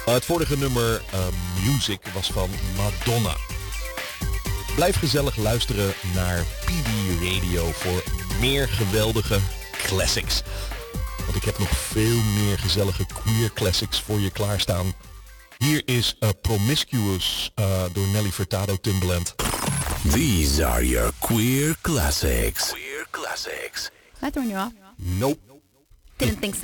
Het vorige nummer Music was van Madonna. Blijf gezellig luisteren naar PD Radio voor meer geweldige classics. Want ik heb nog veel meer gezellige queer classics voor je klaarstaan. Hier is Promiscuous door Nelly Furtado Timbaland. These are your queer classics. Queer classics. Did I turn you off? Nope. Didn't think so.